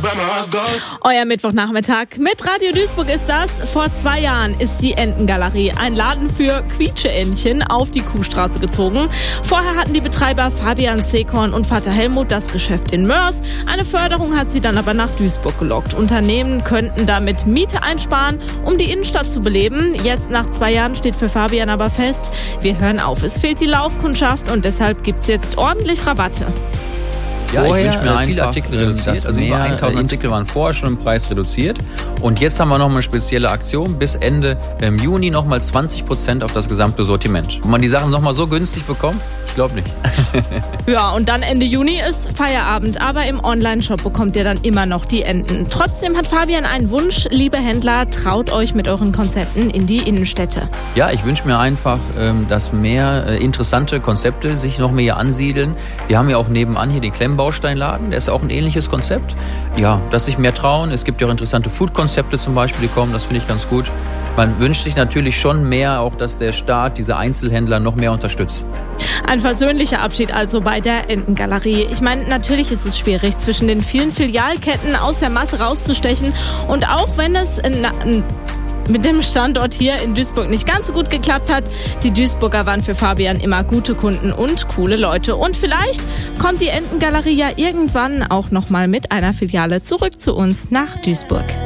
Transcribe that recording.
Euer Mittwochnachmittag mit Radio Duisburg ist das. Vor 2 Jahren ist die Entengalerie, ein Laden für Quietscheentchen, auf die Kuhstraße gezogen. Vorher hatten die Betreiber Fabian Seekorn und Vater Helmut das Geschäft in Mörs. Eine Förderung hat sie dann aber nach Duisburg gelockt. Unternehmen könnten damit Miete einsparen, um die Innenstadt zu beleben. Jetzt nach 2 Jahren steht für Fabian aber fest, wir hören auf. Es fehlt die Laufkundschaft und deshalb gibt's jetzt ordentlich Rabatte. Ja, Vorher ich wünsche mir viele einfach, Artikel reduziert, also über 1000 Artikel waren vorher schon im Preis reduziert. Und jetzt haben wir nochmal eine spezielle Aktion. Bis Ende Juni nochmal 20% auf das gesamte Sortiment. Und man die Sachen nochmal so günstig bekommt? Ich glaube nicht. Ja, und dann Ende Juni ist Feierabend. Aber im Online-Shop bekommt ihr dann immer noch die Enten. Trotzdem hat Fabian einen Wunsch. Liebe Händler, traut euch mit euren Konzepten in die Innenstädte. Ja, ich wünsche mir einfach, dass mehr interessante Konzepte sich noch mehr hier ansiedeln. Wir haben ja auch nebenan hier den Klemmbausteinladen, der ist auch ein ähnliches Konzept. Ja, dass sich mehr trauen. Es gibt ja auch interessante Food-Konzepte zum Beispiel, die kommen, das finde ich ganz gut. Man wünscht sich natürlich schon mehr, auch dass der Staat diese Einzelhändler noch mehr unterstützt. Ein versöhnlicher Abschied also bei der Entengalerie. Ich meine, natürlich ist es schwierig, zwischen den vielen Filialketten aus der Masse rauszustechen. Und auch wenn es mit dem Standort hier in Duisburg nicht ganz so gut geklappt hat, die Duisburger waren für Fabian immer gute Kunden und coole Leute. Und vielleicht kommt die Entengalerie ja irgendwann auch nochmal mit einer Filiale zurück zu uns nach Duisburg.